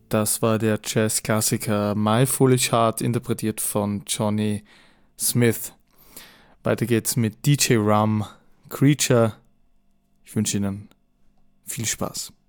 Das war der Jazz-Klassiker My Foolish Heart, interpretiert von Johnny Smith. Weiter geht's mit DJ Rum, Creature. Ich wünsche Ihnen viel Spaß.